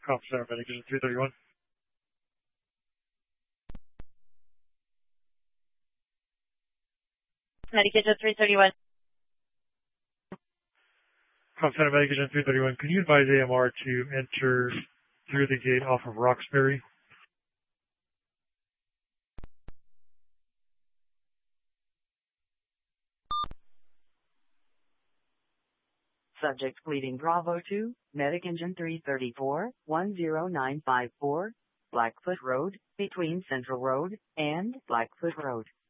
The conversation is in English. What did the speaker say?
Call Center Medic Engine 331. Medic Engine 331. Call Center Medic Engine 331. Can you advise AMR to enter through the gate off of Roxbury? Subject pleading Bravo 2, Medic Engine 334, 10954, Blackfoot Road, between Central Road and Blackfoot Road.